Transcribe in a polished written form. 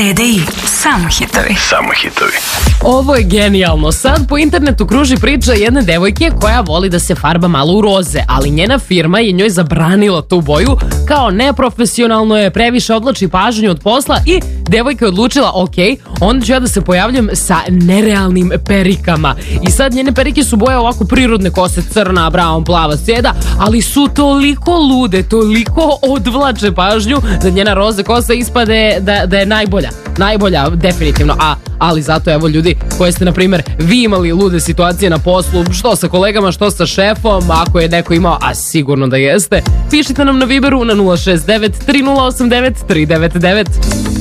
TDI, samo hitovi. Samo hitovi. Ovo je genijalno. Sad po internetu kruži priča jedne devojke koja voli da se farba malo u roze, ali njena firma je njoj zabranila tu boju, kao neprofesionalno je, previše odvlači pažnju od posla i devojka je odlučila, ok, onda ću ja da se pojavljam sa nerealnim perikama. I sad njene perike su boje ovako prirodne kose, crna, brown, plava, sjeda, ali su toliko lude, toliko odvlače pažnju da njena roze kosa ispade da je najbolja, definitivno. Ali zato evo ljudi koje ste na primjer vi imali lude situacije na poslu, što sa kolegama, što sa šefom, ako je neko imao, a sigurno da jeste, pišite nam na Viberu na 069 3089 399.